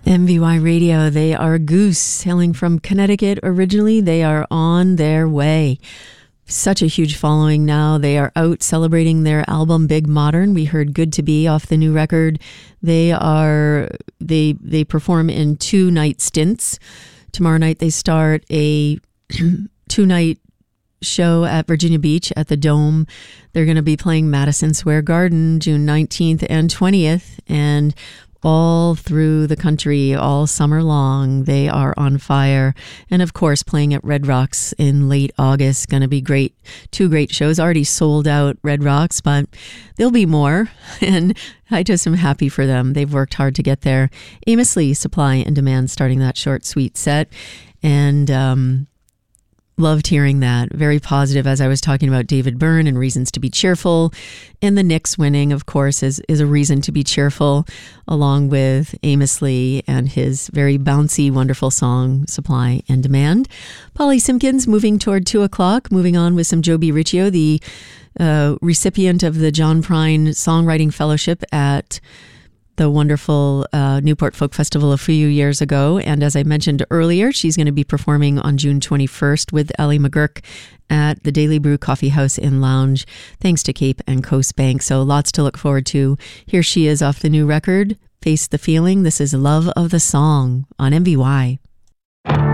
MVY Radio, they are Goose, hailing from Connecticut originally. They are on their way. Such a huge following now. They are out celebrating their album Big Modern. We heard Good to Be off the new record. They perform in 2-night stints. Tomorrow night they start a 2-night show at Virginia Beach at the Dome. They're going to be playing Madison Square Garden June 19th and 20th, and all through the country all summer long. They are on fire. And of course, playing at Red Rocks in late August. Going to be great. 2 great shows. Already sold out Red Rocks, but there'll be more. And I just am happy for them. They've worked hard to get there. Amos Lee, Supply and Demand, starting that short, sweet set. And loved hearing that. Very positive, as I was talking about David Byrne and reasons to be cheerful. And the Knicks winning, of course, is a reason to be cheerful, along with Amos Lee and his very bouncy, wonderful song, Supply and Demand. Polly Simpkins moving toward 2 o'clock, moving on with some Joe B. Riccio, the recipient of the John Prine Songwriting Fellowship at the wonderful Newport Folk Festival a few years ago. And as I mentioned earlier, she's going to be performing on June 21st with Ellie McGurk at the Daily Brew Coffee House and Lounge, thanks to Cape and Coast Bank. So lots to look forward to. Here she is off the new record, Face the Feeling. This is Love of the Song on MVY.